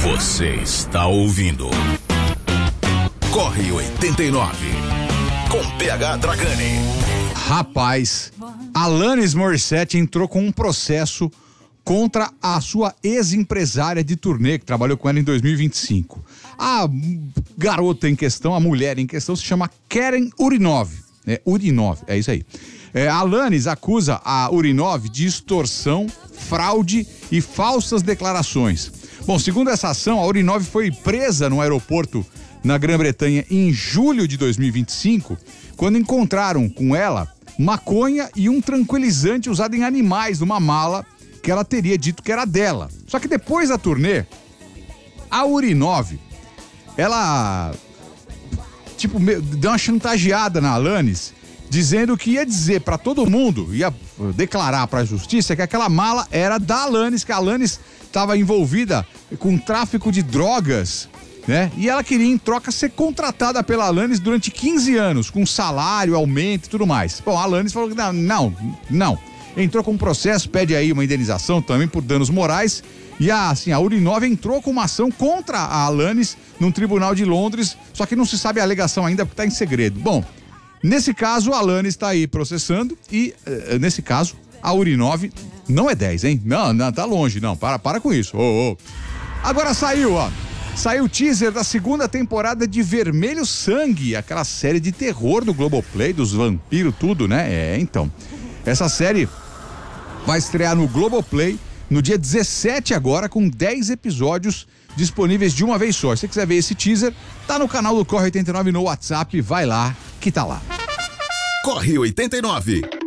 Você está ouvindo Corre 89 com PH Dragani. Rapaz, Alanis Morissette entrou com um processo contra a sua ex-empresária de turnê, que trabalhou com ela em 2025. A garota em questão, a mulher em questão, se chama Karen Urinov. Urinov, é isso aí. A Alanis acusa a Urinov de extorsão, fraude e falsas declarações. Bom, segundo essa ação, a Urinov foi presa no aeroporto na Grã-Bretanha em julho de 2025, quando encontraram com ela maconha e um tranquilizante usado em animais numa mala que ela teria dito que era dela. Só que depois da turnê, a Urinov, ela deu uma chantageada na Alanis, dizendo que ia dizer pra todo mundo, ia declarar pra justiça que aquela mala era da Alanis, que a Alanis estava envolvida com tráfico de drogas, né? E ela queria, em troca, ser contratada pela Alanis durante 15 anos, com salário, aumento e tudo mais. Bom, a Alanis falou que não. Entrou com um processo, pede aí uma indenização também por danos morais. E a Urinov entrou com uma ação contra a Alanis num tribunal de Londres, só que não se sabe a alegação ainda porque está em segredo. Bom, nesse caso, a Alanis está aí processando e, nesse caso, a Urinov não é 10, hein? Não, tá longe, não. Para com isso. Agora saiu o teaser da segunda temporada de Vermelho Sangue, aquela série de terror do Globoplay, dos vampiros, tudo, né? Então. Essa série vai estrear no Globoplay no dia 17 agora, com 10 episódios disponíveis de uma vez só. Se você quiser ver esse teaser, tá no canal do Corre 89 no WhatsApp, vai lá que tá lá. Corre 89.